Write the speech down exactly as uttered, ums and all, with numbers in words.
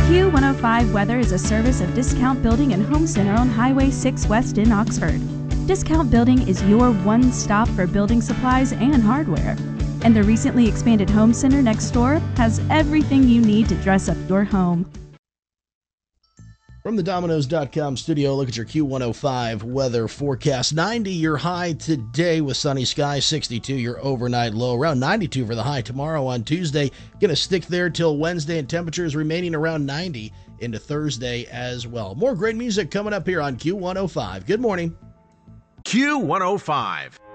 Q one oh five Weather is a service of Discount Building and Home Center on Highway six West in Oxford. Discount Building is your one stop for building supplies and hardware. And the recently expanded Home Center next door has everything you need to dress up your home. From the Domino's dot com studio, look at your Q one oh five weather forecast. ninety your high today with sunny skies, sixty-two your overnight low, around ninety-two for the high tomorrow on Tuesday. Going to stick there till Wednesday, and temperatures remaining around ninety into Thursday as well. More great music coming up here on Q one oh five. Good morning. Q one oh five.